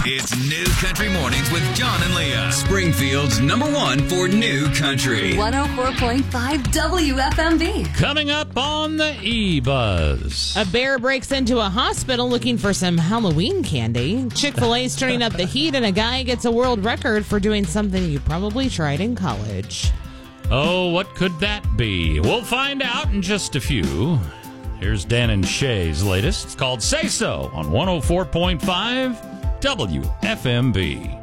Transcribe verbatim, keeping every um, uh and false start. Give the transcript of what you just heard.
It's New Country Mornings with John and Leah. Springfield's number one for New Country. one oh four point five W F M B. Coming up on the E-Buzz. A bear breaks into a hospital looking for some Halloween candy. Chick-fil-A's turning up the heat, and a guy gets a world record for doing something you probably tried in college. Oh, what could that be? We'll find out in just a few. Here's Dan and Shay's latest. It's called Say So on one oh four point five W F M B.